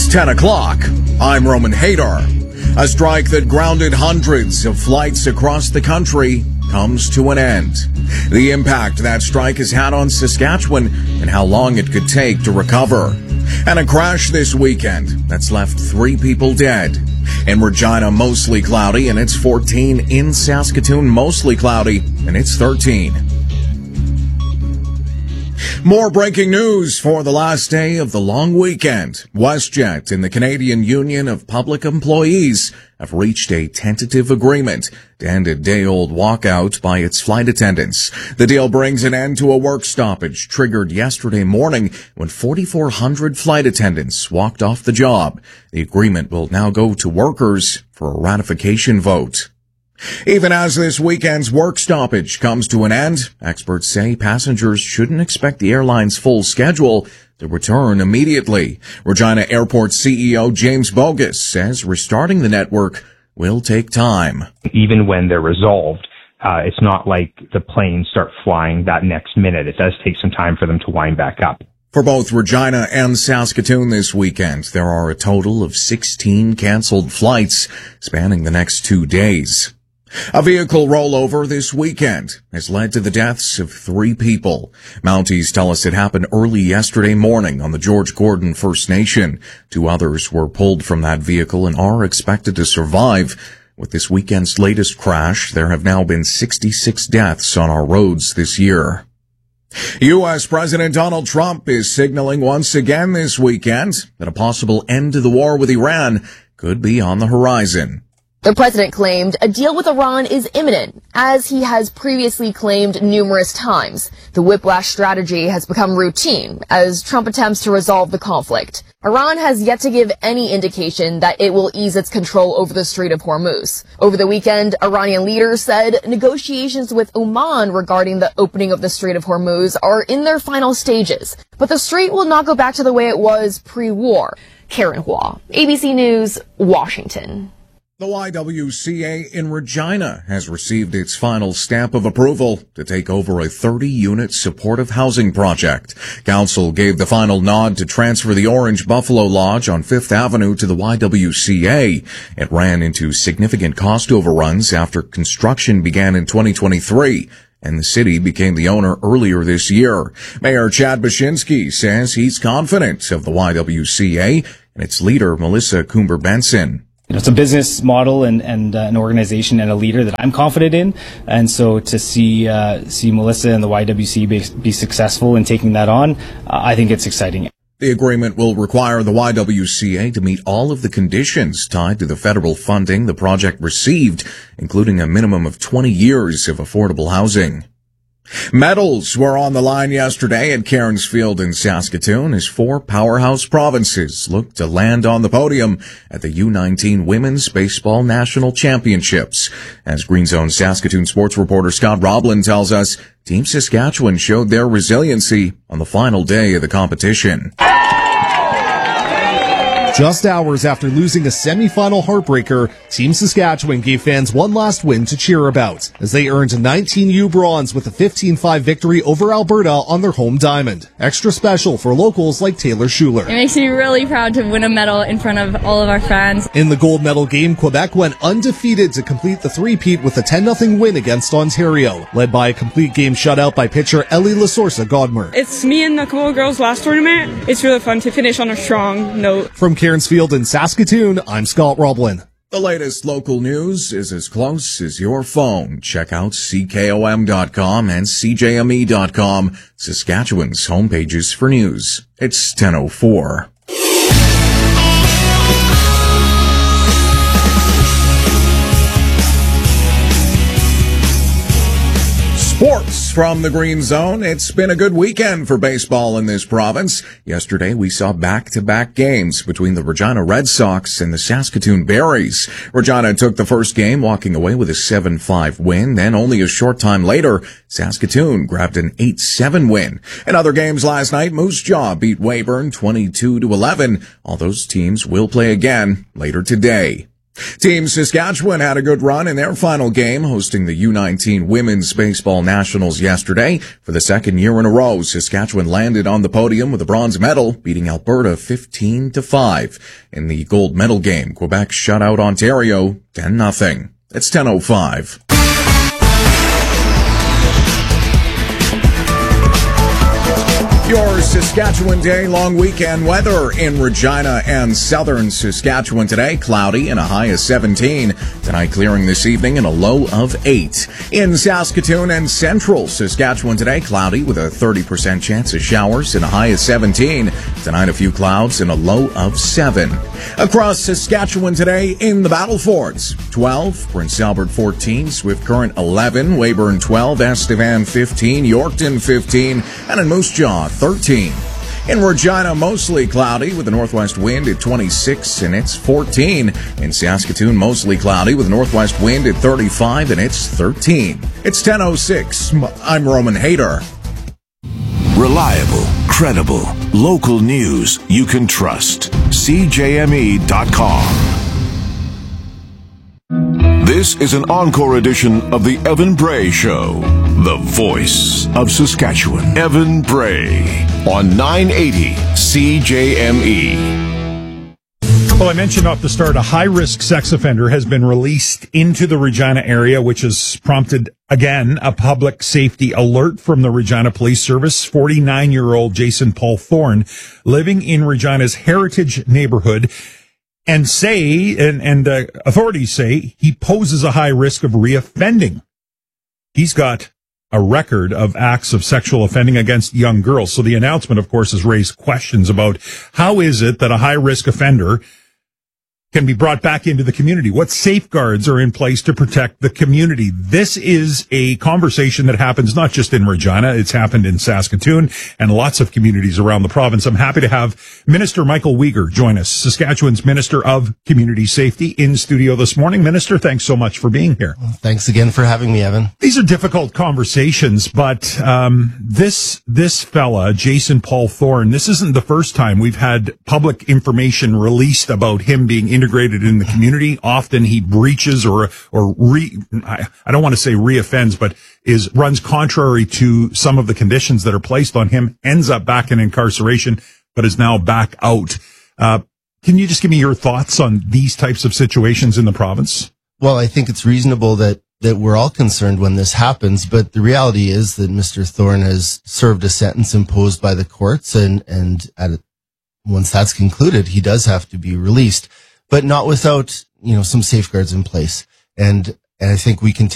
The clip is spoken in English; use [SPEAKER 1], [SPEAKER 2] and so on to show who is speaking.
[SPEAKER 1] 10 o'clock. I'm Roman Hadar. A strike that grounded hundreds of flights across the country comes to an end. The impact that strike has had on Saskatchewan and how long it could take to recover. And a crash this weekend that's left 3 people dead. In Regina, mostly cloudy, and it's 14. In Saskatoon, mostly cloudy, and it's 13. More breaking news for the last day of the long weekend. WestJet and the Canadian Union of Public Employees have reached a tentative agreement to end a day-old walkout by its flight attendants. The deal brings an end to a work stoppage triggered yesterday morning when 4,400 flight attendants walked off the job. The agreement will now go to workers for a ratification vote. Even as this weekend's work stoppage comes to an end, experts say passengers shouldn't expect the airline's full schedule to return immediately. Regina Airport CEO James Bogus says restarting the network will take time.
[SPEAKER 2] Even when they're resolved, it's not like the planes start flying that next minute. It does take some time for them to wind back up.
[SPEAKER 1] For both Regina and Saskatoon this weekend, there are a total of 16 canceled flights spanning the next 2 days. A vehicle rollover this weekend has led to the deaths of 3 people. Mounties tell us it happened early yesterday morning on the George Gordon First Nation. 2 others were pulled from that vehicle and are expected to survive. With this weekend's latest crash, there have now been 66 deaths on our roads this year. U.S. President Donald Trump is signaling once again this weekend that a possible end to the war with Iran could be on the horizon.
[SPEAKER 3] The president claimed a deal with Iran is imminent, as he has previously claimed numerous times. The whiplash strategy has become routine as Trump attempts to resolve the conflict. Iran has yet to give any indication that it will ease its control over the Strait of Hormuz. Over the weekend, Iranian leaders said negotiations with Oman regarding the opening of the Strait of Hormuz are in their final stages. But the strait will not go back to the way it was pre-war. Karen Hua, ABC News, Washington.
[SPEAKER 1] The YWCA in Regina has received its final stamp of approval to take over a 30-unit supportive housing project. Council gave the final nod to transfer the Orange Buffalo Lodge on 5th Avenue to the YWCA. It ran into significant cost overruns after construction began in 2023. And the city became the owner earlier this year. Mayor Chad Bashinsky says he's confident of the YWCA and its leader, Melissa Coomber-Benson.
[SPEAKER 4] It's a business model and an organization and a leader that I'm confident in. And so to see Melissa and the YWCA be successful in taking that on, I think it's exciting.
[SPEAKER 1] The agreement will require the YWCA to meet all of the conditions tied to the federal funding the project received, including a minimum of 20 years of affordable housing. Medals were on the line yesterday at Cairns Field in Saskatoon as 4 powerhouse provinces looked to land on the podium at the U19 Women's Baseball National Championships. As Green Zone Saskatoon sports reporter Scott Roblin tells us, Team Saskatchewan showed their resiliency on the final day of the competition.
[SPEAKER 5] Just hours after losing a semi-final heartbreaker, Team Saskatchewan gave fans one last win to cheer about as they earned a 19U bronze with a 15-5 victory over Alberta on their home diamond. Extra special for locals like Taylor Schuler.
[SPEAKER 6] It makes me really proud to win a medal in front of all of our fans.
[SPEAKER 5] In the gold medal game, Quebec went undefeated to complete the three-peat with a 10-0 win against Ontario, led by a complete game shutout by pitcher Ellie Lasorsa-Godmer.
[SPEAKER 7] It's me and the Cool Girls last tournament. It's really fun to finish on a strong note.
[SPEAKER 5] From Cairns Field in Saskatoon, I'm Scott Roblin.
[SPEAKER 1] The latest local news is as close as your phone. Check out CKOM.com and CJME.com, Saskatchewan's homepages for news. It's 10:04. Sports from the Green Zone. It's been a good weekend for baseball in this province. Yesterday, we saw back-to-back games between the Regina Red Sox and the Saskatoon Berries. Regina took the first game, walking away with a 7-5 win. Then, only a short time later, Saskatoon grabbed an 8-7 win. In other games last night, Moose Jaw beat Weyburn 22-11. All those teams will play again later today. Team Saskatchewan had a good run in their final game, hosting the U19 Women's Baseball Nationals yesterday. For the second year in a row, Saskatchewan landed on the podium with a bronze medal, beating Alberta 15-5. In the gold medal game, Quebec shut out Ontario 10-0. It's 10:05. Your Saskatchewan Day long weekend weather in Regina and southern Saskatchewan today. Cloudy and a high of 17. Tonight clearing this evening and a low of 8. In Saskatoon and central Saskatchewan today, cloudy with a 30% chance of showers and a high of 17. Tonight a few clouds and a low of 7. Across Saskatchewan today in the Battle Forts, 12, Prince Albert 14, Swift Current 11, Weyburn 12, Estevan 15, Yorkton 15, and in Moose Jaw 13. In Regina, mostly cloudy with a northwest wind at 26 and it's 14. In Saskatoon, mostly cloudy with a northwest wind at 35 and it's 13. It's 10:06. I'm Roman Hayter.
[SPEAKER 8] Reliable, credible, local news you can trust. CJME.com. This is an encore edition of the Evan Bray Show. The voice of Saskatchewan. Evan Bray on 980 CJME.
[SPEAKER 9] Well, I mentioned off the start, a high-risk sex offender has been released into the Regina area, which has prompted, again, a public safety alert from the Regina Police Service. 49-year-old Jason Paul Thorne, living in Regina's Heritage neighborhood, and authorities say he poses a high risk of reoffending. He's got a record of acts of sexual offending against young girls. So the announcement, of course, has raised questions about how is it that a high-risk offender can be brought back into the community? What safeguards are in place to protect the community? This is a conversation that happens not just in Regina. It's happened in Saskatoon and lots of communities around the province. I'm happy to have Minister Michael Weger join us, Saskatchewan's Minister of Community Safety, in studio this morning. Minister, thanks so much for being here.
[SPEAKER 10] Well, thanks again for having me, Evan.
[SPEAKER 9] These are difficult conversations, but this fella, Jason Paul Thorne, this isn't the first time we've had public information released about him being integrated in the community. Often he breaches I don't want to say reoffends, but runs contrary to some of the conditions that are placed on him, ends up back in incarceration, but is now back out. Can you just give me your thoughts on these types of situations in the province?
[SPEAKER 10] Well, I think it's reasonable that we're all concerned when this happens, but the reality is that Mr. Thorne has served a sentence imposed by the courts, and once that's concluded, he does have to be released, but not without, some safeguards in place. And I think we can